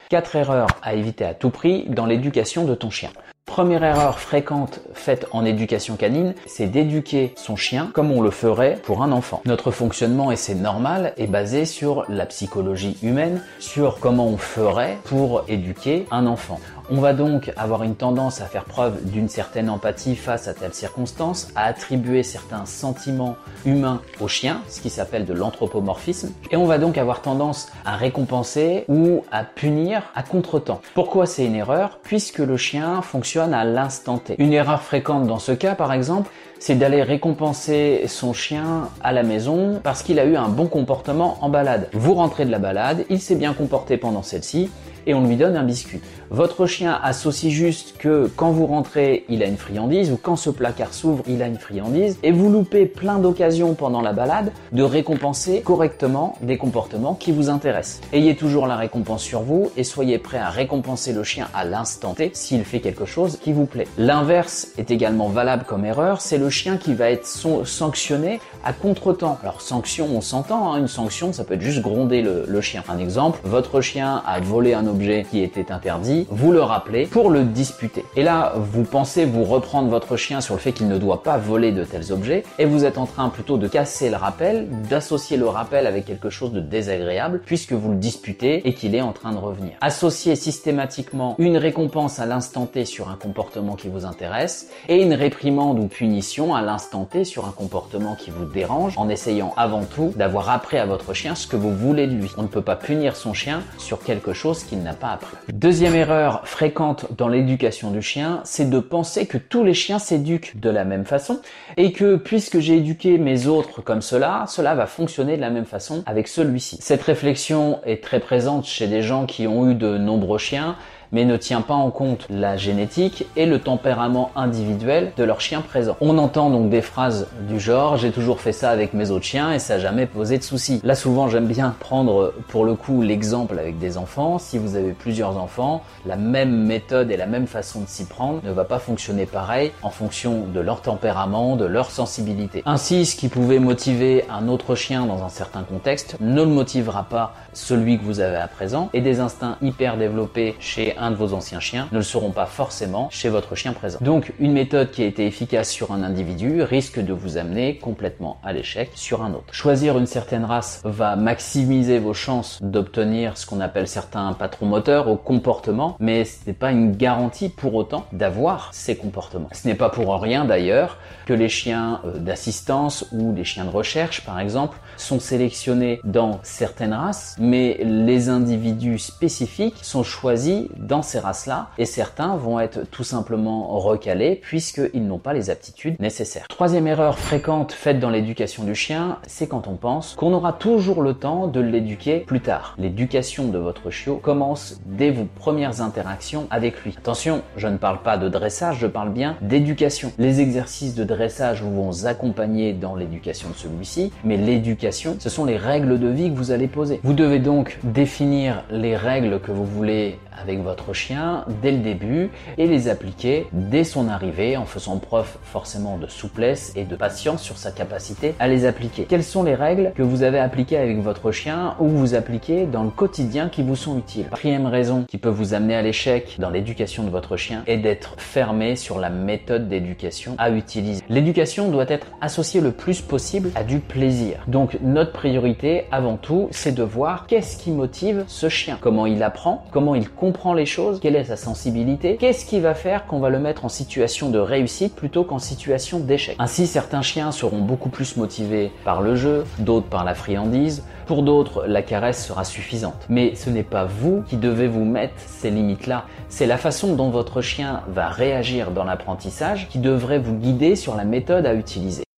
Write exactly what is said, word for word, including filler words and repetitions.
Quatre erreurs à éviter à tout prix dans l'éducation de ton chien. Première erreur fréquente faite en éducation canine, c'est d'éduquer son chien comme on le ferait pour un enfant. Notre fonctionnement, et c'est normal, est basé sur la psychologie humaine, sur comment on ferait pour éduquer un enfant. On va donc avoir une tendance à faire preuve d'une certaine empathie face à telle circonstance, à attribuer certains sentiments humains au chien, ce qui s'appelle de l'anthropomorphisme, et on va donc avoir tendance à récompenser ou à punir à contretemps. Pourquoi c'est une erreur? Puisque le chien fonctionne à l'instant T. Une erreur fréquente dans ce cas, par exemple, c'est d'aller récompenser son chien à la maison parce qu'il a eu un bon comportement en balade. Vous rentrez de la balade, il s'est bien comporté pendant celle-ci, et on lui donne un biscuit. Votre chien associe juste que quand vous rentrez, il a une friandise, ou quand ce placard s'ouvre, il a une friandise, et vous loupez plein d'occasions pendant la balade de récompenser correctement des comportements qui vous intéressent. Ayez toujours la récompense sur vous et soyez prêt à récompenser le chien à l'instant T s'il fait quelque chose qui vous plaît. L'inverse est également valable comme erreur, c'est le chien qui va être sanctionné à contretemps. Alors sanction, on s'entend, hein, une sanction, ça peut être juste gronder le, le chien. Un exemple, votre chien a volé un objet qui était interdit, vous le rappelez pour le disputer. Et là, vous pensez vous reprendre votre chien sur le fait qu'il ne doit pas voler de tels objets, et vous êtes en train plutôt de casser le rappel, d'associer le rappel avec quelque chose de désagréable, puisque vous le disputez et qu'il est en train de revenir. Associer systématiquement une récompense à l'instant T sur un comportement qui vous intéresse, et une réprimande ou punition à l'instant T sur un comportement qui vous dérange, en essayant avant tout d'avoir appris à votre chien ce que vous voulez de lui. On ne peut pas punir son chien sur quelque chose qu'il n'a pas appris. Deuxième erreur fréquente dans l'éducation du chien, c'est de penser que tous les chiens s'éduquent de la même façon et que puisque j'ai éduqué mes autres comme cela, cela va fonctionner de la même façon avec celui-ci. Cette réflexion est très présente chez des gens qui ont eu de nombreux chiens, mais ne tient pas en compte la génétique et le tempérament individuel de leur chien présent. On entend donc des phrases du genre « j'ai toujours fait ça avec mes autres chiens et ça n'a jamais posé de soucis ». Là souvent j'aime bien prendre pour le coup l'exemple avec des enfants. Si vous avez plusieurs enfants, la même méthode et la même façon de s'y prendre ne va pas fonctionner pareil en fonction de leur tempérament, de leur sensibilité. Ainsi, ce qui pouvait motiver un autre chien dans un certain contexte ne le motivera pas celui que vous avez à présent, et des instincts hyper développés chez un de vos anciens chiens ne le seront pas forcément chez votre chien présent. Donc une méthode qui a été efficace sur un individu risque de vous amener complètement à l'échec sur un autre. Choisir une certaine race va maximiser vos chances d'obtenir ce qu'on appelle certains patrons moteurs au comportement, mais ce n'est pas une garantie pour autant d'avoir ces comportements. Ce n'est pas pour rien d'ailleurs que les chiens d'assistance ou les chiens de recherche par exemple sont sélectionnés dans certaines races, mais les individus spécifiques sont choisis dans ces races-là, et certains vont être tout simplement recalés puisqu'ils n'ont pas les aptitudes nécessaires. Troisième erreur fréquente faite dans l'éducation du chien, c'est quand on pense qu'on aura toujours le temps de l'éduquer plus tard. L'éducation de votre chiot commence dès vos premières interactions avec lui. Attention, je ne parle pas de dressage, je parle bien d'éducation. Les exercices de dressage vont vous accompagner dans l'éducation de celui-ci, mais l'éducation, ce sont les règles de vie que vous allez poser. Vous devez donc définir les règles que vous voulez avec votre chien dès le début et les appliquer dès son arrivée en faisant preuve forcément de souplesse et de patience sur sa capacité à les appliquer. Quelles sont les règles que vous avez appliquées avec votre chien ou vous appliquez dans le quotidien qui vous sont utiles? Quatrième raison qui peut vous amener à l'échec dans l'éducation de votre chien est d'être fermé sur la méthode d'éducation à utiliser. L'éducation doit être associée le plus possible à du plaisir. Donc notre priorité avant tout, c'est de voir qu'est-ce qui motive ce chien, comment il apprend, comment il comprend comprend les choses, quelle est sa sensibilité, qu'est-ce qui va faire qu'on va le mettre en situation de réussite plutôt qu'en situation d'échec. Ainsi, certains chiens seront beaucoup plus motivés par le jeu, d'autres par la friandise, pour d'autres, la caresse sera suffisante. Mais ce n'est pas vous qui devez vous mettre ces limites-là, c'est la façon dont votre chien va réagir dans l'apprentissage qui devrait vous guider sur la méthode à utiliser.